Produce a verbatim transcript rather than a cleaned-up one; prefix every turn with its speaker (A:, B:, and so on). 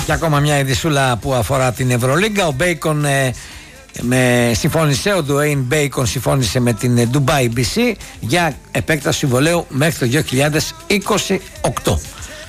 A: Και ακόμα μια ειδισούλα που αφορά την Ευρωλίγκα. Ο Μπέικον ε, με, συμφώνησε, ο Ντουέιν Μπέικον συμφώνησε με την Dubai μπι σι για επέκταση συμβολαίου μέχρι το δύο χιλιάδες είκοσι οκτώ.